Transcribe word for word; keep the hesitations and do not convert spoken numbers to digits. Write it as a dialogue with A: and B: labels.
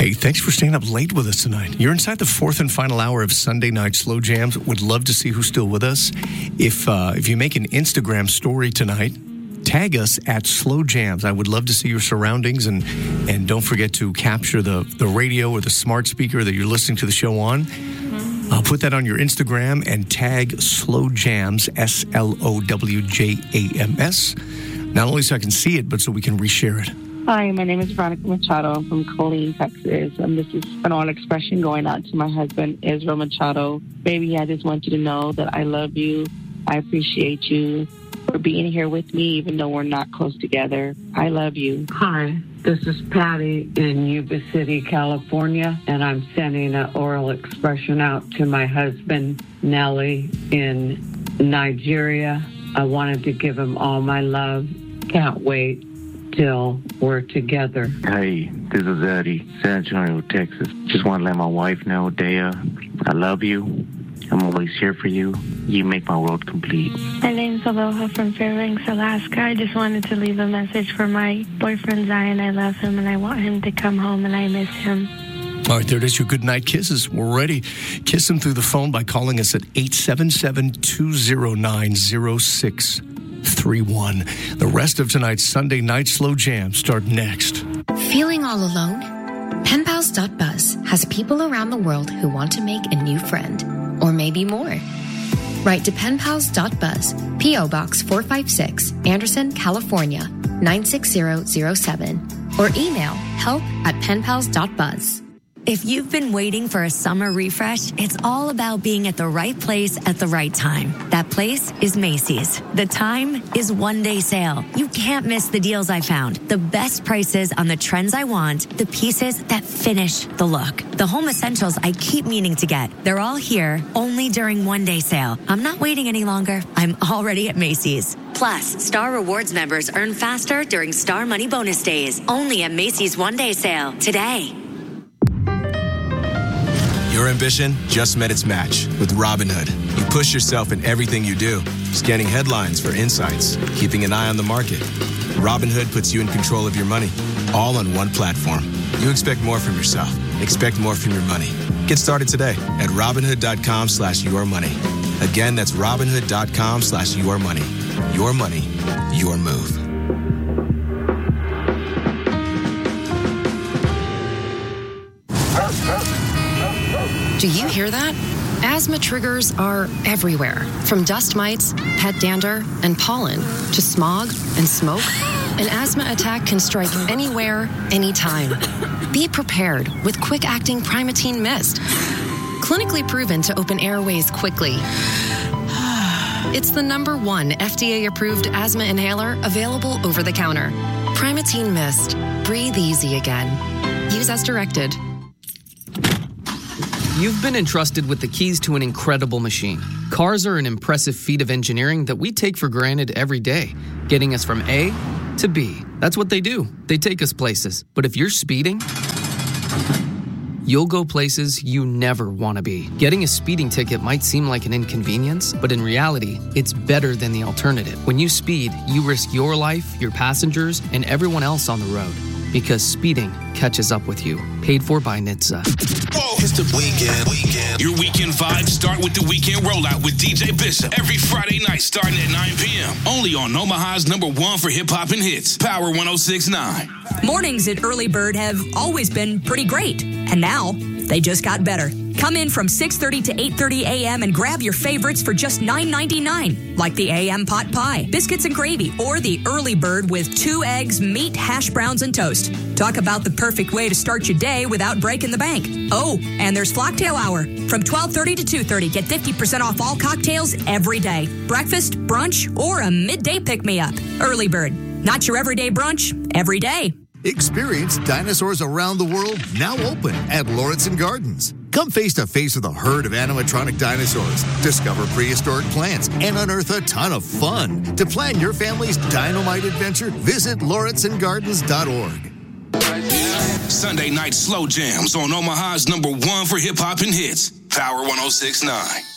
A: Hey, thanks for staying up late with us tonight. You're inside the fourth and final hour of Sunday Night Slow Jams. Would love to see who's still with us. If uh, if you make an Instagram story tonight, tag us at Slow Jams. I would love to see your surroundings, and and don't forget to capture the, the radio or the smart speaker that you're listening to the show on. Uh, put that on your Instagram and tag Slow Jams, S L O W J A M S. Not only so I can see it, but so we can reshare it.
B: Hi, my name is Veronica Machado. I'm from Colleen, Texas. And this is an all expression going out to my husband, Israel Machado. Baby, I just want you to know that I love you. I appreciate you for being here with me, even though we're not close together. I love you.
C: Hi, this is Patty in Yuba City, California, and I'm sending an oral expression out to my husband, Nelly, in Nigeria. I wanted to give him all my love. Can't wait till we're together.
D: Hey, this is Eddie, San Antonio, Texas. Just want to let my wife know, Dea, I love you. I'm always here for you. You make my world complete.
E: My name's Aloha from Fairbanks, Alaska. I just wanted to leave a message for my boyfriend, Zion. I love him, and I want him to come home, and I miss him.
A: All right, there it is, your good night kisses. We're ready. Kiss him through the phone by calling us at eight seven seven, two zero nine, zero six three one. The rest of tonight's Sunday Night Slow Jam start next.
F: Feeling all alone? Pen Pals dot buzz has people around the world who want to make a new friend, or maybe more. Write to Pen Pals dot buzz, P O Box four five six, Anderson, California, nine six zero zero seven, or email help at Pen Pals dot buzz.
G: If you've been waiting for a summer refresh, it's all about being at the right place at the right time. That place is Macy's. The time is one day sale. You can't miss the deals I found. The best prices on the trends I want, the pieces that finish the look. The home essentials I keep meaning to get. They're all here only during one day sale. I'm not waiting any longer. I'm already at Macy's. Plus, Star Rewards members earn faster during Star Money Bonus Days. Only at Macy's one day sale today.
H: Your ambition just met its match with Robinhood. You push yourself in everything you do, scanning headlines for insights, keeping an eye on the market. Robinhood puts you in control of your money, all on one platform. You expect more from yourself. Expect more from your money. Get started today at Robinhood.com slash your money. Again, that's Robinhood.com slash your money. Your money, your move.
I: Do you hear that? Asthma triggers are everywhere, from dust mites, pet dander, and pollen, to smog and smoke. An asthma attack can strike anywhere, anytime. Be prepared with quick-acting Primatene Mist. Clinically proven to open airways quickly. It's the number one F D A-approved asthma inhaler available over the counter. Primatene Mist. Breathe easy again. Use as directed.
J: You've been entrusted with the keys to an incredible machine. Cars are an impressive feat of engineering that we take for granted every day, getting us from A to B. That's what they do. They take us places. But if you're speeding, you'll go places you never want to be. Getting a speeding ticket might seem like an inconvenience, but in reality, it's better than the alternative. When you speed, you risk your life, your passengers, and everyone else on the road. Because speeding catches up with you. Paid for by N H T S A.
K: Oh, it's the weekend. weekend. Your weekend vibes start with the Weekend Rollout with D J Bishop. Every Friday night starting at nine p.m. Only on Omaha's number one for hip-hop and hits. Power one oh six point nine.
L: Mornings at Early Bird have always been pretty great. And now, they just got better. Come in from six thirty to eight thirty a.m. and grab your favorites for just nine ninety-nine, like the A M pot pie, biscuits and gravy, or the Early Bird with two eggs, meat, hash browns, and toast. Talk about the perfect way to start your day without breaking the bank. Oh, and there's Flocktail Hour. From twelve thirty to two thirty, get fifty percent off all cocktails every day. Breakfast, brunch, or a midday pick-me-up. Early Bird. Not your everyday brunch, every day.
M: Experience dinosaurs around the world, now open at Lauritsen Gardens. Come face to face with a herd of animatronic dinosaurs, discover prehistoric plants, and unearth a ton of fun. To plan your family's Dynamite adventure, visit Lauritsen Gardens dot org.
K: Sunday night slow jams on Omaha's number one for hip hop and hits. Power one oh six point nine.